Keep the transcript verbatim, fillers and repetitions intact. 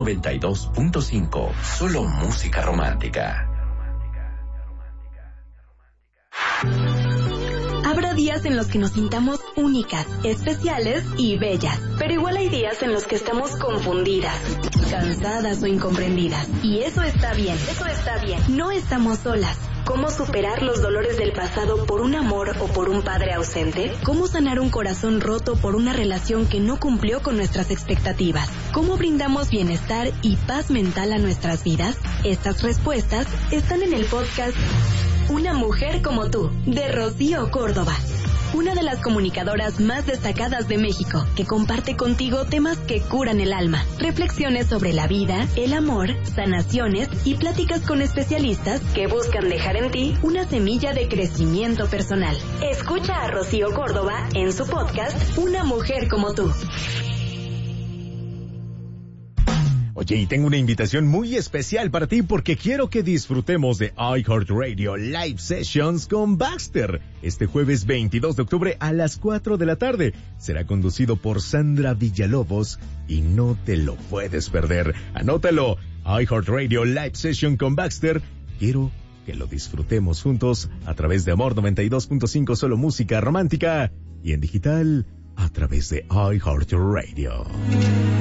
noventa y dos punto cinco. Solo música romántica. Habrá días en los que nos sintamos únicas, especiales y bellas, pero igual hay días en los que estamos confundidas, cansadas o incomprendidas. Y eso está bien, eso está bien. No estamos solas. ¿Cómo superar los dolores del pasado por un amor o por un padre ausente? ¿Cómo sanar un corazón roto por una relación que no cumplió con nuestras expectativas? ¿Cómo brindamos bienestar y paz mental a nuestras vidas? Estas respuestas están en el podcast Una mujer como tú, de Rocío Córdoba. Una de las comunicadoras más destacadas de México, que comparte contigo temas que curan el alma, reflexiones sobre la vida, el amor, sanaciones y pláticas con especialistas que buscan dejar en ti una semilla de crecimiento personal. Escucha a Rocío Córdoba en su podcast Una mujer como tú. Oye, y tengo una invitación muy especial para ti porque quiero que disfrutemos de iHeartRadio Live Sessions con Baxter. Este jueves veintidós de octubre a las cuatro de la tarde. Será conducido por Sandra Villalobos y no te lo puedes perder. Anótalo, iHeartRadio Live Session con Baxter. Quiero que lo disfrutemos juntos a través de Amor noventa y dos punto cinco, solo música romántica, y en digital a través de iHeartRadio.